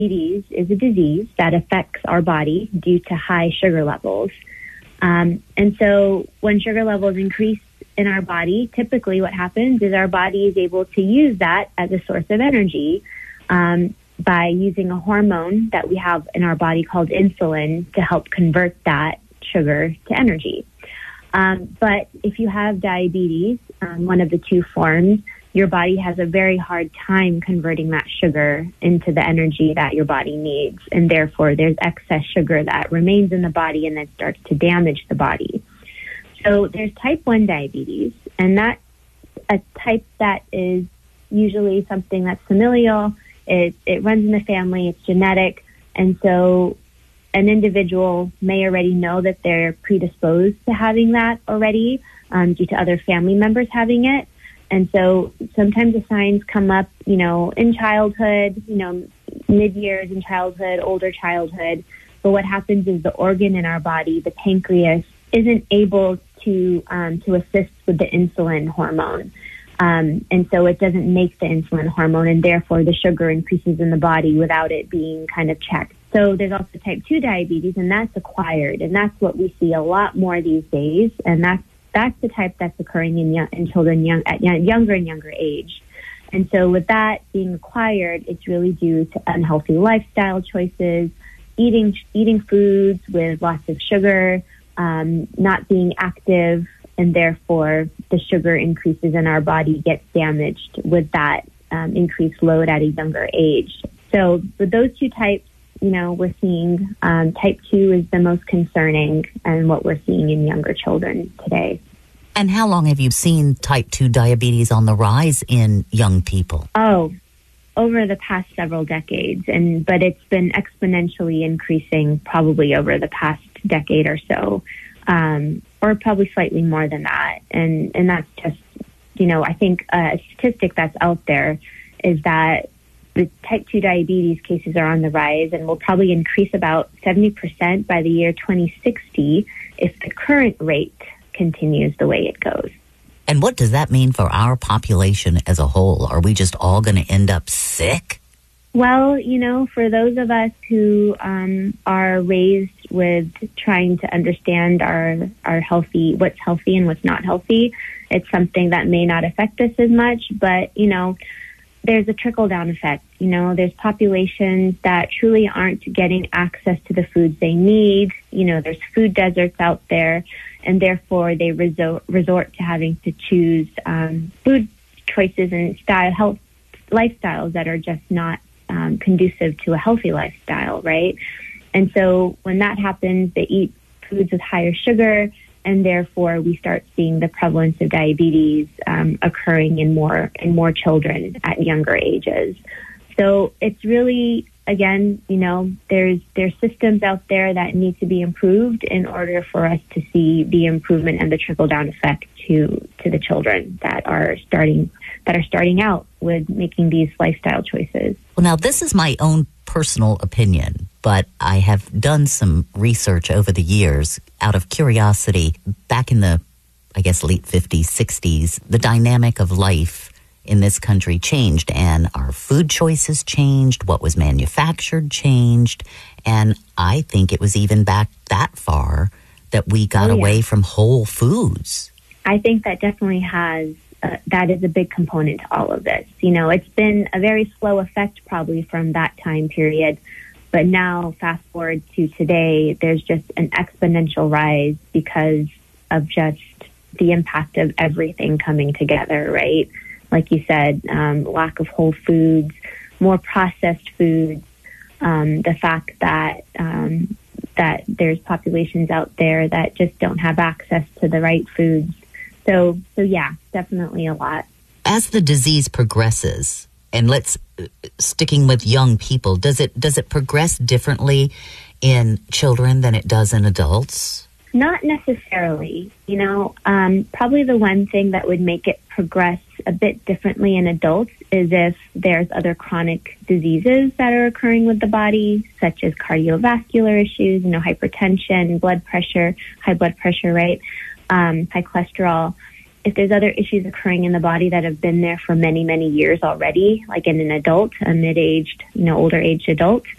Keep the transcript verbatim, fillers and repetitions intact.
diabetes is a disease that affects our body due to high sugar levels. Um, and so when sugar levels increase in our body, typically what happens is our body is able to use that as a source of energy um, by using a hormone that we have in our body called insulin to help convert that sugar to energy. Um, but if you have diabetes, um, one of the two forms, your body has a very hard time converting that sugar into the energy that your body needs. And therefore, there's excess sugar that remains in the body and then starts to damage the body. So there's type one diabetes, and that's a type that is usually something that's familial. It, it runs in the family. It's genetic. And so an individual may already know that they're predisposed to having that already um, due to other family members having it. And so sometimes the signs come up, you know, in childhood, you know, mid-years in childhood, older childhood. But what happens is the organ in our body, the pancreas, isn't able to um, to assist with the insulin hormone. Um, and so it doesn't make the insulin hormone, and therefore the sugar increases in the body without it being kind of checked. So there's also type two diabetes, and that's acquired, and that's what we see a lot more these days, and that's that's the type that's occurring in, young, in children young, at young, younger and younger age. And so with that being acquired, it's really due to unhealthy lifestyle choices, eating eating foods with lots of sugar, um, not being active, and therefore the sugar increases in our body gets damaged with that um, increased load at a younger age. So with those two types, you know, we're seeing um, type two is the most concerning and what we're seeing in younger children today. And how long have you seen type two diabetes on the rise in young people? Oh, over the past several decades, and but it's been exponentially increasing probably over the past decade or so, um, or probably slightly more than that. And, and that's just, you know, I think a statistic that's out there is that the type two diabetes cases are on the rise and will probably increase about seventy percent by the year twenty sixty if the current rate continues the way it goes. And what does that mean for our population as a whole? Are we just all going to end up sick? Well, you know, for those of us who um, are raised with trying to understand our, our healthy, what's healthy and what's not healthy, it's something that may not affect us as much, but, you know, there's a trickle-down effect. You know, there's populations that truly aren't getting access to the foods they need. You know, there's food deserts out there, and therefore they resort, resort to having to choose um, food choices and style health lifestyles that are just not um, conducive to a healthy lifestyle, right? And so when that happens, they eat foods with higher sugar, and therefore we start seeing the prevalence of diabetes um, occurring in more in more children at younger ages. So it's really, again, you know, there's there's systems out there that need to be improved in order for us to see the improvement and the trickle down effect to to the children that are starting that are starting out with making these lifestyle choices. Well, now this is my own personal opinion, but I have done some research over the years out of curiosity. Back in the, I guess, late fifties, sixties, the dynamic of life in this country changed, and our food choices changed, what was manufactured changed, and I think it was even back that far that we got oh, yeah. away from whole foods. I think that definitely has, uh, that is a big component to all of this. You know, it's been a very slow effect probably from that time period, but now fast forward to today, there's just an exponential rise because of just the impact of everything coming together, right? Like you said, um, lack of whole foods, more processed foods, um, the fact that um, that there's populations out there that just don't have access to the right foods. So, so yeah, definitely a lot. As the disease progresses, and let's sticking with young people, does it does it progress differently in children than it does in adults? Not necessarily. You know, um, probably the one thing that would make it progress a bit differently in adults is if there's other chronic diseases that are occurring with the body, such as cardiovascular issues, you know, hypertension, blood pressure, high blood pressure, right, um, high cholesterol. if there's other issues occurring in the body that have been there for many, many years already, like in an adult, a mid-aged, you know, older aged adult,